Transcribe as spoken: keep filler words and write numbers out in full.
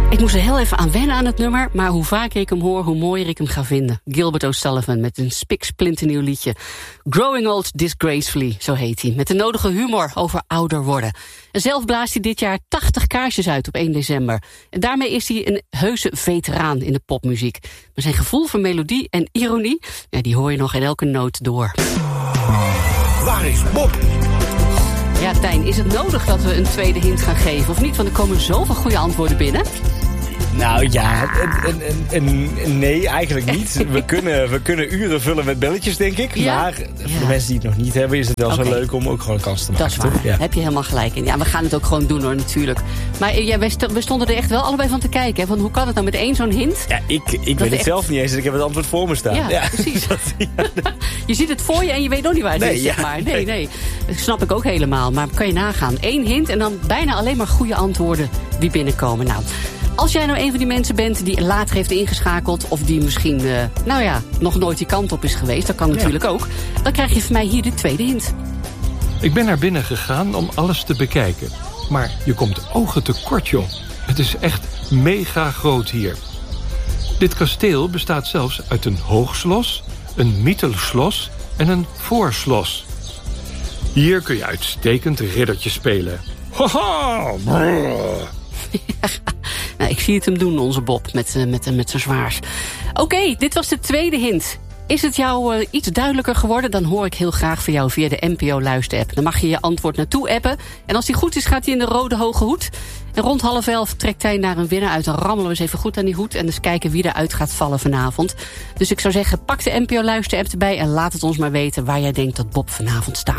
Ik moest er heel even aan wennen aan het nummer, maar hoe vaker ik hem hoor, hoe mooier ik hem ga vinden. Gilbert O'Sullivan met een spiksplinternieuw liedje. Growing Old Disgracefully, zo heet hij. Met de nodige humor over ouder worden. En zelf blaast hij dit jaar tachtig kaarsjes uit op één december. En daarmee is hij een heuse veteraan in de popmuziek. Maar zijn gevoel voor melodie en ironie, ja, die hoor je nog in elke noot door. Waar is Bob? Ja, Tijn, is het nodig dat we een tweede hint gaan geven, of niet? Want er komen zoveel goede antwoorden binnen. Nou ja, en, en, en, en nee, eigenlijk niet. We kunnen, we kunnen uren vullen met belletjes, denk ik. Ja? Maar voor Ja. de mensen die het nog niet hebben, is het wel Oké. zo leuk om ook gewoon een kans te maken. Dat is waar, toch? Ja. daar heb je helemaal gelijk in. Ja, we gaan het ook gewoon doen hoor, natuurlijk. Maar eh, ja, wij st- we stonden er echt wel allebei van te kijken. Hè? Van hoe kan het nou met één zo'n hint? Ja, ik, ik weet het echt- zelf niet eens. Ik heb het antwoord voor me staan. Ja, precies. Dat- ja. Je ziet het voor je en je weet ook niet waar het Nee, is, zeg ja, maar. Nee, nee, nee. Dat snap ik ook helemaal. Maar kan je nagaan. Eén hint en dan bijna alleen maar goede antwoorden die binnenkomen. Nou, als jij nou een van die mensen bent die later heeft ingeschakeld, of die misschien, uh, nou ja, nog nooit die kant op is geweest, dat kan natuurlijk ook, dan krijg je van mij hier de tweede hint. Ik ben naar binnen gegaan om alles te bekijken. Maar je komt ogen tekort, joh. Het is echt mega groot hier. Dit kasteel bestaat zelfs uit een hoogschlos, een mittelschlos en een voorschlos. Hier kun je uitstekend riddertje spelen. Haha! brrr. Nou, ik zie het hem doen, onze Bob, met, uh, met, uh, met zijn zwaars. Oké, okay, dit was de tweede hint. Is het jou uh, iets duidelijker geworden? Dan hoor ik heel graag van jou via de N P O-luisterapp. Dan mag je je antwoord naartoe appen. En als die goed is, gaat hij in de rode hoge hoed. En rond half elf trekt hij naar een winnaar uit. Dan rammelen we eens even goed aan die hoed. En eens kijken wie eruit gaat vallen vanavond. Dus ik zou zeggen, pak de N P O-luisterapp erbij en laat het ons maar weten waar jij denkt dat Bob vanavond staat.